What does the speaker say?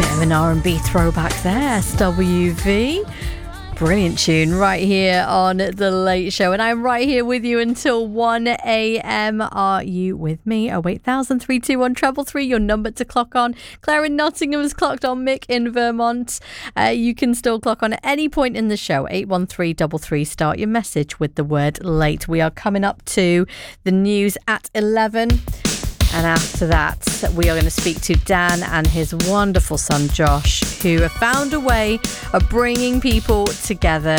An R&B throwback there, SWV. Brilliant tune right here on The Late Show. And I'm right here with you until 1 a.m. Are you with me? 08000 321 333, your number to clock on. Claire in Nottingham has clocked on. Mick in Vermont. You can still clock on at any point in the show. 81333. Start your message with the word late. We are coming up to the news at 11. And after that, we are going to speak to Dan and his wonderful son, Josh, who have found a way of bringing people together